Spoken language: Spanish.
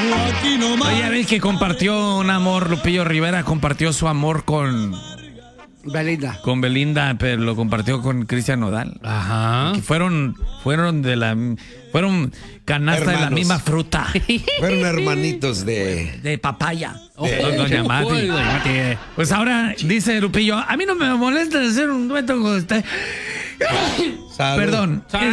Oye, ves que compartió un amor, Lupillo Rivera compartió su amor con Belinda, pero lo compartió con Cristian Nodal. Ajá. Que fueron canasta de la misma fruta. Fueron hermanitos de papaya. Doña Mati. Pues ahora dice Lupillo, a mí no me molesta hacer un dueto con usted. Salud. Perdón.